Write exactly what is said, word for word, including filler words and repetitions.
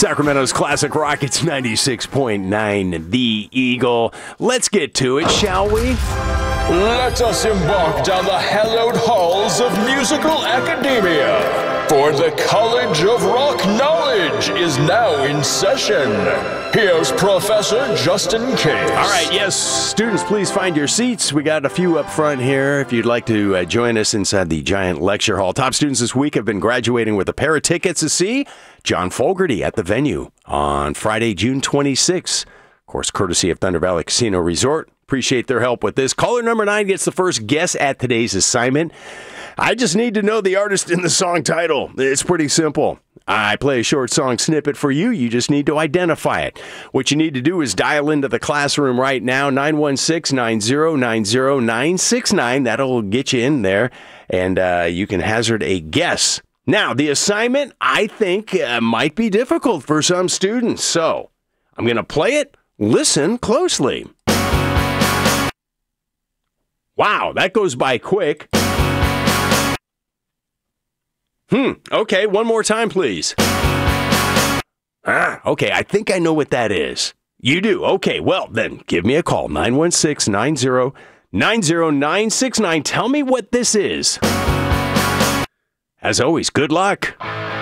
Sacramento's classic rock, it's ninety-six point nine The Eagle. Let's get to it, shall we? Let us embark down the hallowed halls of musical academia. For the College of Rock Knowledge is now in session. Here's Professor Justin Case. All right, yes, students, please find your seats. We got a few up front here if you'd like to uh, join us inside the giant lecture hall. Top students this week have been graduating with a pair of tickets to see John Fogerty at the venue on Friday, June twenty-sixth. Of course, courtesy of Thunder Valley Casino Resort. Appreciate their help with this. Caller number nine gets the first guess at today's assignment. I just need to know the artist in the song title. It's pretty simple. I play a short song snippet for you. You just need to identify it. What you need to do is dial into the classroom right now, nine one six, nine zero nine zero, nine six nine. That'll get you in there, and uh, you can hazard a guess. Now, the assignment, I think, uh, might be difficult for some students. So, I'm going to play it. Listen closely. Wow, that goes by quick. Hmm, okay, one more time, please. Ah, okay, I think I know what that is. You do? Okay, well, then give me a call, nine one six, nine zero nine zero, nine six nine. Tell me what this is. As always, good luck.